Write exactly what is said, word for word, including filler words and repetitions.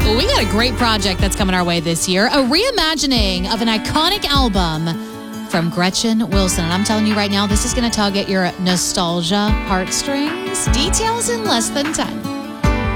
We got a great project that's coming our way this year. A reimagining of an iconic album from Gretchen Wilson. And I'm telling you right now, this is going to tug at your nostalgia heartstrings. Details in less than ten.